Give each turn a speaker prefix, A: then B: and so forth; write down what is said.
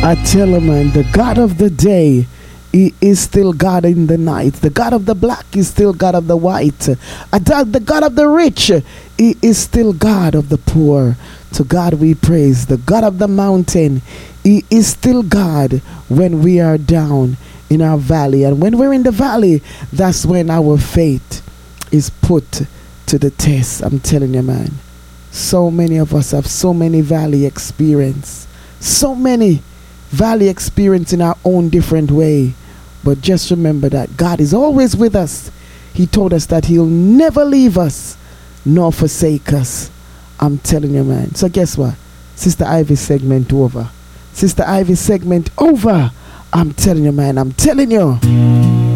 A: I tell you, man, the God of the day, He is still God in the night. The God of the black is still God of the white. The God of the rich, He is still God of the poor. To God we praise. The God of the mountain, He is still God when we are down in our valley. And when we're in the valley, that's when our faith is put to the test. I'm telling you, man. So many of us have so many valley experience. So many valley experience in our own different way. But just remember that God is always with us. He told us that He'll never leave us nor forsake us. I'm telling you, man. So guess what? Sister Ivy segment over. Sister Ivy segment over. I'm telling you, man. I'm telling you.